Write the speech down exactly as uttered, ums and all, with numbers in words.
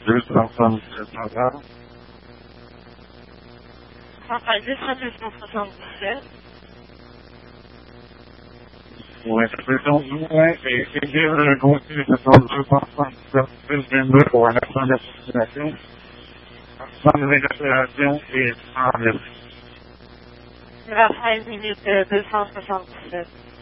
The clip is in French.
deux cent soixante-dix-sept dollars. Enfin, deux cent soixante-dix-sept. Oui, c'est donc moins et c'est dire le côté de deux cent soixante-dix-sept plus vingt-deux pour un accent d'association, sans récupération et sans risque. La treize minutes deux cent soixante-dix-sept.